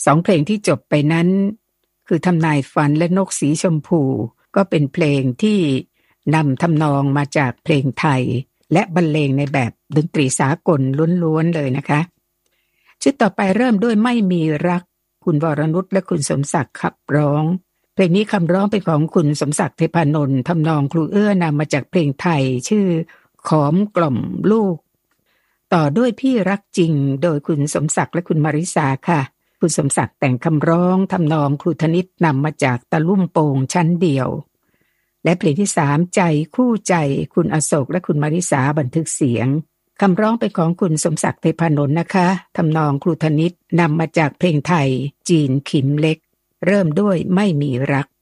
2เพลงที่จบไปนั้นคือทำนายฝันและนกสีชมพูก็เป็นเพลงที่นำทำนองมาจากเพลงไทยและบรรเลงในแบบดนตรีสากลล้วนๆเลยนะคะชุดต่อไปเริ่มด้วยไม่มีรักคุณวรนุชและคุณสมศักดิ์ขับร้องเพลงนี้คำร้องเป็นของคุณสมศักดิ์เทพานนท์ทำนองครูเอื้อนำมาจากเพลงไทยชื่อขอมกล่อมลูกต่อด้วยพี่รักจริงโดยคุณสมศักดิ์และคุณมาริสาค่ะคุณสมศักดิ์แต่งคำร้องทำนองครูธนิตนำมาจากตะลุ่มโป่งชั้นเดียวและเพลงที่3ใจคู่ใจคุณอโศกและคุณมาริสาบันทึกเสียงคำร้องเป็นของคุณสมศักดิ์เทพานนท์นะคะทำนองครูธนิตนำมาจากเพลงไทยจีนขิมเล็กเริ่มด้วยไม่มีรัก